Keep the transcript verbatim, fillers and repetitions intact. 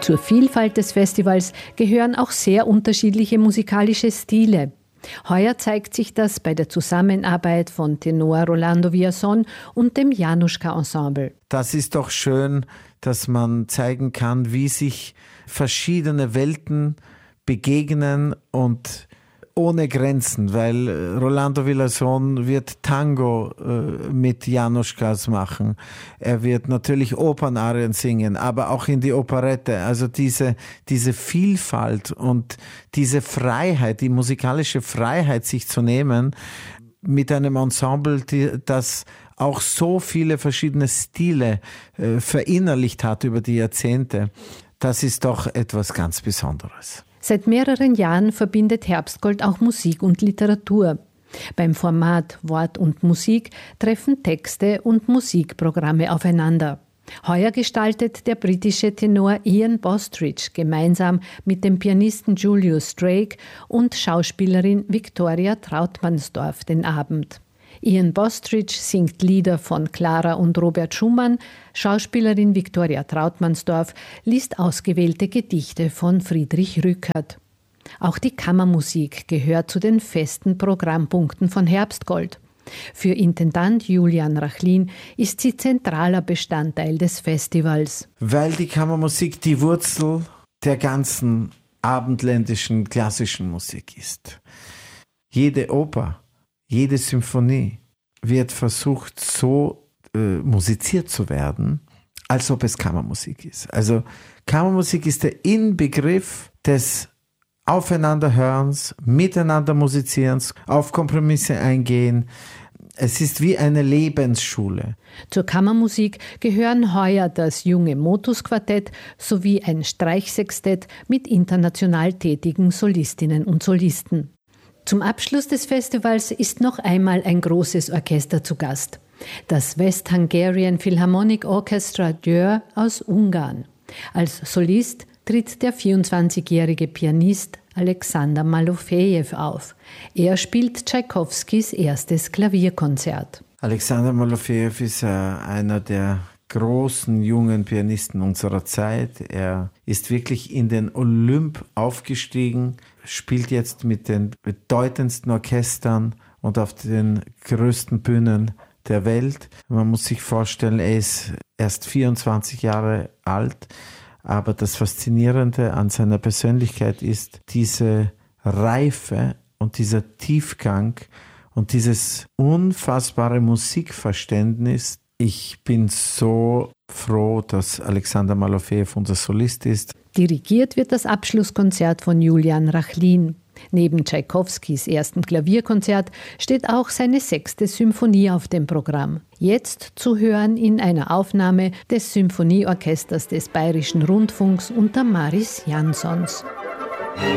Zur Vielfalt des Festivals gehören auch sehr unterschiedliche musikalische Stile. Heuer zeigt sich das bei der Zusammenarbeit von Tenor Rolando Villazón und dem Januschka-Ensemble. Das ist doch schön, dass man zeigen kann, wie sich verschiedene Welten begegnen und ohne Grenzen, weil Rolando Villazón wird Tango äh, mit Januschkas machen. Er wird natürlich Opernarien singen, aber auch in die Operette. Also diese, diese Vielfalt und diese Freiheit, die musikalische Freiheit, sich zu nehmen, mit einem Ensemble, die, das auch so viele verschiedene Stile äh, verinnerlicht hat über die Jahrzehnte, das ist doch etwas ganz Besonderes. Seit mehreren Jahren verbindet Herbstgold auch Musik und Literatur. Beim Format Wort und Musik treffen Texte und Musikprogramme aufeinander. Heuer gestaltet der britische Tenor Ian Bostridge gemeinsam mit dem Pianisten Julius Drake und Schauspielerin Victoria Trautmannsdorf den Abend. Ian Bostridge singt Lieder von Clara und Robert Schumann, Schauspielerin Victoria Trautmannsdorf liest ausgewählte Gedichte von Friedrich Rückert. Auch die Kammermusik gehört zu den festen Programmpunkten von Herbstgold. Für Intendant Julian Rachlin ist sie zentraler Bestandteil des Festivals. Weil die Kammermusik die Wurzel der ganzen abendländischen klassischen Musik ist. Jede Oper, jede Symphonie wird versucht, so äh, musiziert zu werden, als ob es Kammermusik ist. Also Kammermusik ist der Inbegriff des Aufeinanderhörens, miteinander Musizierens, auf Kompromisse eingehen. Es ist wie eine Lebensschule. Zur Kammermusik gehören heuer das junge Motus-Quartett sowie ein Streichsextett mit international tätigen Solistinnen und Solisten. Zum Abschluss des Festivals ist noch einmal ein großes Orchester zu Gast. Das West Hungarian Philharmonic Orchestra Győr aus Ungarn. Als Solist tritt der vierundzwanzigjährige Pianist Alexander Malofejew auf. Er spielt Tschaikowskis erstes Klavierkonzert. Alexander Malofejew ist äh, einer der großen jungen Pianisten unserer Zeit. Er ist wirklich in den Olymp aufgestiegen, spielt jetzt mit den bedeutendsten Orchestern und auf den größten Bühnen der Welt. Man muss sich vorstellen, er ist erst vierundzwanzig Jahre alt, aber das Faszinierende an seiner Persönlichkeit ist diese Reife und dieser Tiefgang und dieses unfassbare Musikverständnis. Ich bin so froh, dass Alexander Malofejew unser Solist ist. Dirigiert wird das Abschlusskonzert von Julian Rachlin. Neben Tschaikowskis ersten Klavierkonzert steht auch seine sechste Symphonie auf dem Programm. Jetzt zu hören in einer Aufnahme des Symphonieorchesters des Bayerischen Rundfunks unter Maris Jansons.